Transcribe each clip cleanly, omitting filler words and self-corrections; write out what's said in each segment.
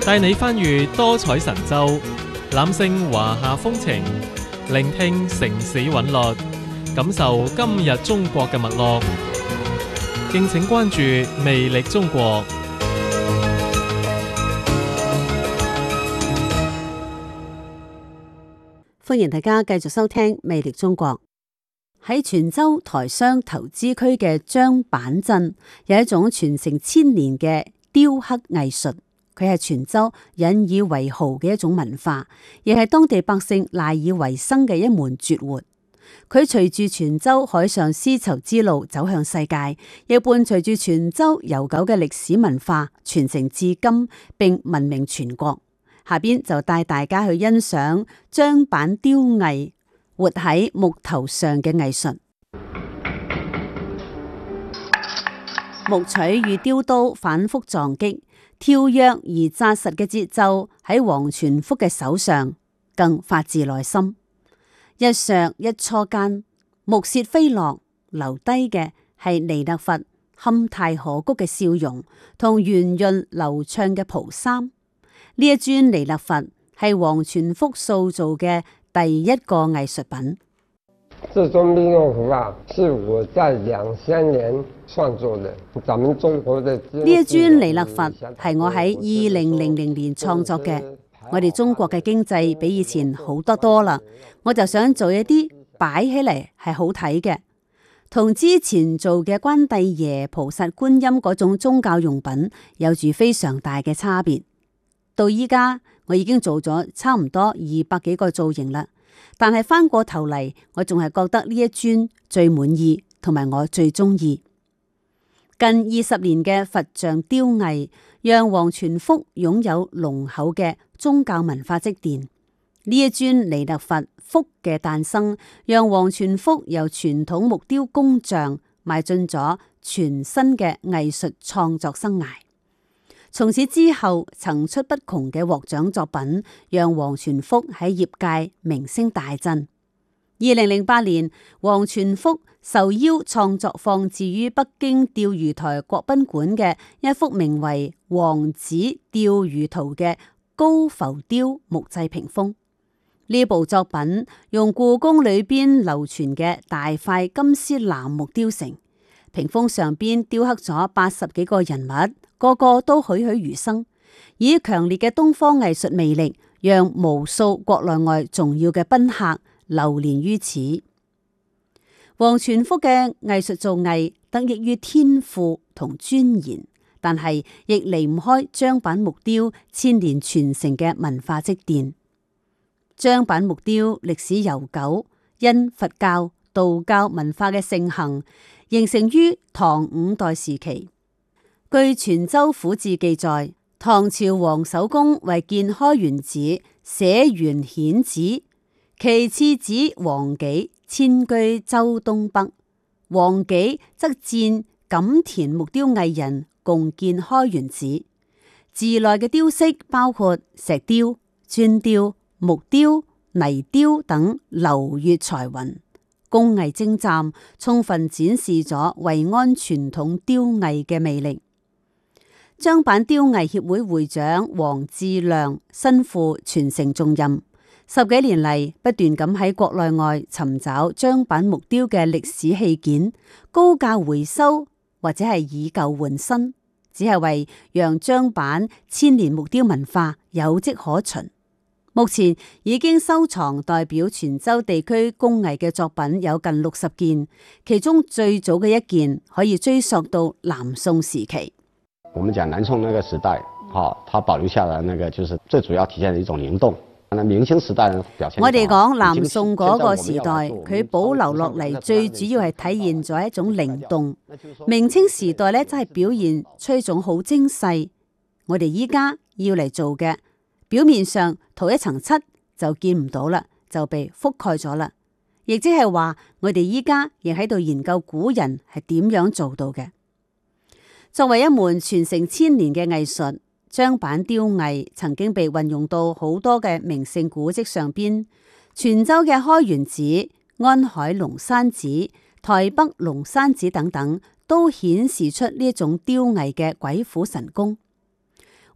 帶你翻閱多彩神州，覽勝華夏風情，聆聽城市韻律，感受今日中國嘅脈絡。敬請關注魅力中國。 歡迎大家繼續收聽魅力中國。喺泉州台商投資區嘅張板鎮，有一種傳承千年嘅雕刻藝術。佢係泉州引以為豪嘅一種文化，亦係當地百姓賴以為生嘅一門絕活。佢隨住泉州海上絲綢之路走向世界，亦伴隨住泉州悠久嘅歷史文化傳承至今，並聞名全國。下邊就帶大家去欣賞張板雕藝，活喺木頭上嘅藝術。木錘與雕刀反覆撞擊，跳躍而紮實嘅節奏喺王傳福嘅手上更發自內心。一削一搓間，木屑飛落，留低嘅係彌勒佛堪太可掬嘅笑容同圓潤流暢嘅袍衫。呢一尊彌勒佛係王傳福塑造嘅第一個藝術品。 這尊彌勒佛啊，是我在2000年創作的。咱們中國的呢一尊彌勒佛係我喺2000年創作嘅。我哋中國嘅經濟比以前好得多啦，我就想做一啲擺起嚟係好睇嘅，同之前做嘅關帝爺、菩薩、觀音嗰種宗教用品有住非常大嘅差別。到依家我已經做咗差唔多200幾個造型啦。但係翻過頭嚟，我仲係覺得呢一尊最滿意，同埋我最中意。近20年嘅佛像雕藝，讓王傳福擁有濃厚嘅宗教文化積澱。呢一尊彌勒佛福嘅誕生，讓王傳福由傳統木雕工匠邁進咗全新嘅藝術創作生涯。從此之後，層出不窮嘅獲獎作品，讓王傳福喺業界名聲大振。2008年，王傳福受邀創作放置於北京釣魚台國賓館嘅一幅名為《王子釣魚圖》嘅高浮雕木製屏風。呢部作品用故宮裏邊流傳嘅大塊金絲楠木雕成，屏風上邊雕刻咗80幾個人物。個個都栩栩如生，以強烈嘅東方藝術魅力，讓無數國內外重要嘅賓客流連於此。王傳福嘅藝術造詣得益於天賦同鑽研，但係亦離唔開張板木雕千年傳承嘅文化積澱。張板木雕歷史悠久，因佛教、道教文化嘅盛行，形成於唐5代時期。據泉州府志記載，唐朝王守公為建開元寺，寫元顯旨，其次子王紀遷居州東北，王紀則薦錦田木雕藝人共建開元寺。寺內嘅雕飾包括石雕、磚雕、木雕、泥雕等流月彩雲，工藝精湛，充分展示咗惠安傳統雕藝嘅魅力。張板雕藝協會會長王志亮身負傳承重任，10幾年嚟不斷咁喺國內外尋找張板木雕嘅歷史器件，高價回收或者係以舊換新，只係為讓張板千年木雕文化有跡可循。目前已經收藏代表泉州地區工藝嘅作品有近60件，其中最早嘅一件可以追溯到南宋時期。 我們講南宋那個時代，它保留下來那個就是最主要體現的一種靈動。明清時代表現， 我哋講南宋嗰個時代，佢保留落嚟最主要係體現咗一種靈動。明清時代咧，真係表現出一種好精細。我哋依家要嚟做嘅，表面上塗一層漆就見唔到啦，就被覆蓋咗啦。亦即係話，我哋依家亦喺度研究古人係點樣做到嘅。作為一門傳承千年嘅藝術，張板雕藝曾經被運用到好多嘅名勝古蹟上邊，泉州嘅開元寺、安海龍山寺、台北龍山寺等等，都顯示出呢一種雕藝嘅鬼斧神工。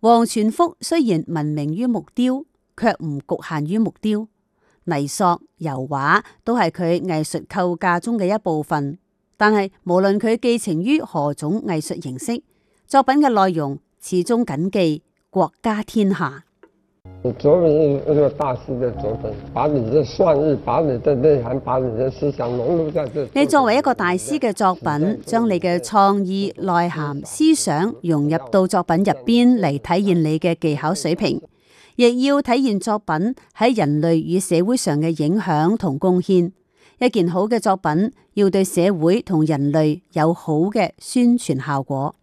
王傳福雖然聞名於木雕，卻唔局限於木雕，泥塑、油畫都係佢藝術構架中嘅一部分。但係無論佢寄情於何種藝術形式，作品嘅內容始終謹記國家天下。 作為一個大師嘅作品，把你嘅創意、把你嘅內涵、把你嘅思想融入在這。 你作為一個大師嘅作品，將你嘅創意、內涵、思想融入到作品入邊嚟，體現你嘅技巧水平，亦要體現作品喺人類與社會上嘅影響同貢獻。一件好嘅作品要對社會同人類有好嘅宣傳效果。